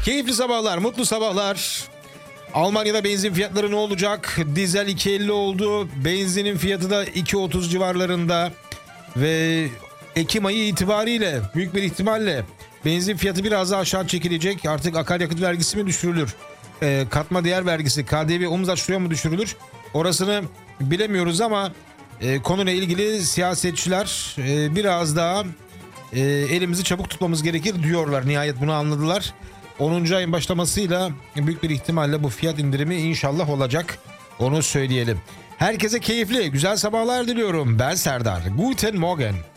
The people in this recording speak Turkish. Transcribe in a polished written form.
Keyifli sabahlar, mutlu sabahlar. Almanya'da benzin fiyatları ne olacak? Dizel 2.50 oldu. Benzinin fiyatı da 2.30 civarlarında. Ve Ekim ayı itibariyle büyük bir ihtimalle benzin fiyatı biraz daha aşağı çekilecek. Artık akaryakıt vergisi mi düşürülür? Katma değer vergisi, KDV omuz açılıyor mu düşürülür? Orasını bilemiyoruz ama konuyla ilgili siyasetçiler biraz daha elimizi çabuk tutmamız gerekir diyorlar. Nihayet bunu anladılar. 10. ayın başlamasıyla büyük bir ihtimalle bu fiyat indirimi inşallah olacak. Onu söyleyelim. Herkese keyifli, güzel sabahlar diliyorum. Ben Serdar. Guten Morgen.